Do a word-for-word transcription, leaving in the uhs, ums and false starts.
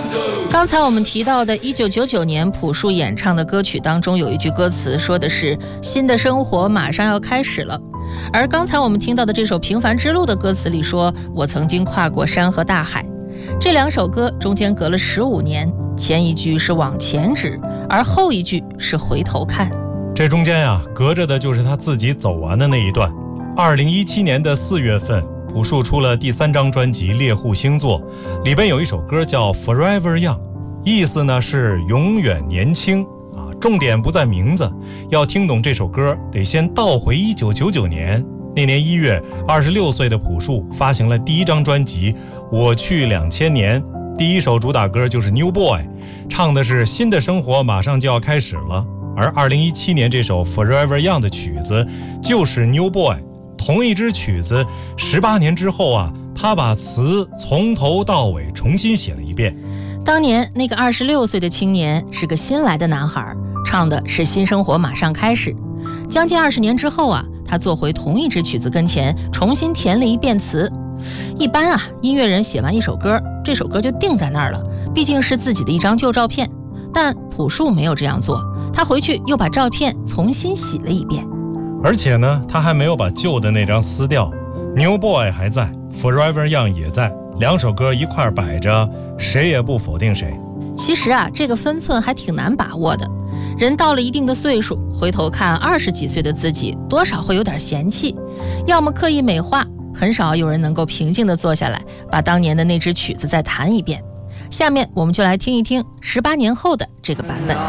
刚才我们提到的一九九九年朴树演唱的歌曲当中，有一句歌词说的是新的生活马上要开始了，而刚才我们听到的这首平凡之路的歌词里说，我曾经跨过山和大海。这两首歌中间隔了十五年，前一句是往前指，而后一句是回头看。 这中间呀、啊，隔着的就是他自己走完的那一段。二零一七年的四月份，朴树出了第三张专辑《猎户星座》，里边有一首歌叫 Forever Young， 意思呢是永远年轻啊。重点不在名字，要听懂这首歌得先倒回一九九九年。那年一月，二十六岁的朴树发行了第一张专辑《我去两千年》，第一首主打歌就是 New Boy， 唱的是新的生活马上就要开始了。而二零一七年这首 Forever Young 的曲子就是 New Boy， 同一支曲子十八年之后啊，他把词从头到尾重新写了一遍。 当年那个二十六岁的青年是个新来的男孩，唱的是新生活马上开始。将近二十年之后啊，他坐回同一支曲子跟前，重新填了一遍词。一般啊，音乐人写完一首歌，这首歌就定在那儿了，毕竟是自己的一张旧照片。但朴树没有这样做，他回去又把照片重新洗了一遍。 而且呢，他还没有把旧的那张撕掉。 New Boy 还在， Forever Young 也在，两首歌一块摆着，谁也不否定谁。 其实啊，这个分寸还挺难把握的。人到了一定的岁数，回头看二十几岁的自己，多少会有点嫌弃，要么刻意美化，很少有人能够平静地坐下来，把当年的那支曲子再弹一遍。下面我们就来听一听十八年后的这个版本。